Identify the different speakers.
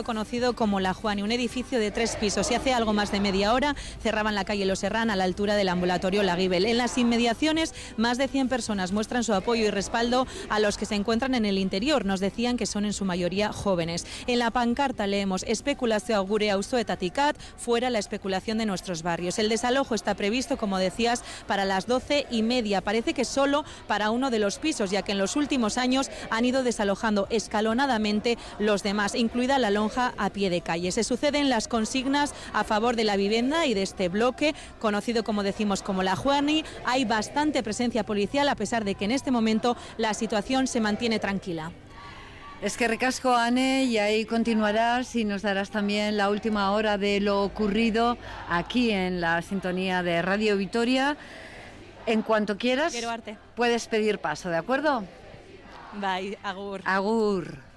Speaker 1: lo conocido como La Juani, un edificio de 3 pisos. Y hace algo más de media hora cerraban la calle Los Herrán a la altura del ambulatorio La Guibel. En las inmediaciones, más de 100 personas muestran su apoyo y respaldo a los que se encuentran en el interior. Nos decían que son en su mayoría jóvenes. En la pancarta leemos: "Espekulazioa gure auzoetatik at", fuera la especulación de nuestros barrios. El desalojo está previsto, como decías, para las 12:30. Parece que solo para uno de los pisos, ya que en los últimos años han ido desalojando escalonadamente los demás, incluida la lonja a pie de calle. Se suceden las consignas a favor de la vivienda y de este bloque, conocido, como decimos, como La Juani. Hay bastante presencia policial, a pesar de que en este momento la situación se mantiene tranquila.
Speaker 2: Es que ricasco, Ane, y ahí continuarás y nos darás también la última hora de lo ocurrido aquí en la sintonía de Radio Vitoria. En cuanto quieras, puedes pedir paso, ¿de acuerdo?
Speaker 1: Bye, agur.
Speaker 2: Agur.